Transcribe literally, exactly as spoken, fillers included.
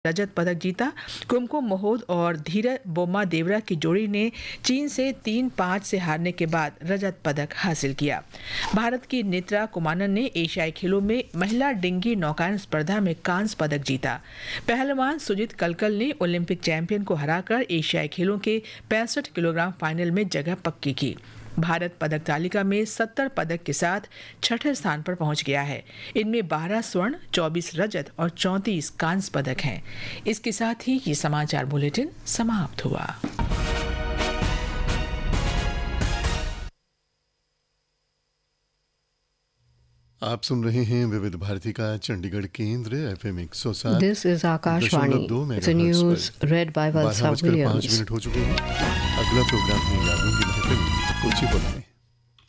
रजत पदक जीता। कुमकुम मोहोद और धीरज बोम्मा देवरा की जोड़ी ने चीन से तीन पाँच से हारने के बाद रजत पदक हासिल किया। भारत की नेत्रा कुमानन ने एशियाई खेलों में महिला डिंगी नौकायन स्पर्धा में कांस्य पदक जीता। पहलवान सुजीत कलकल ने ओलंपिक चैंपियन को हराकर एशियाई खेलों के पैंसठ किलोग्राम फाइनल में जगह पक्की की। भारत पदक तालिका में सत्तर पदक के साथ छठे स्थान पर पहुंच गया है। इनमें बारह स्वर्ण, चौबीस रजत और चौंतीस कांस्य पदक हैं। इसके साथ ही ये समाचार बुलेटिन समाप्त हुआ। आप सुन रहे हैं विविध भारती का चंडीगढ़ केंद्र एफएम एक सौ सात। This is Akashvani. The news red bye वत्सा Williams. पाँच मिनट हो चुके हैं। अगला प्रोग्राम है यादों की महफिल कुछ ही बोलने।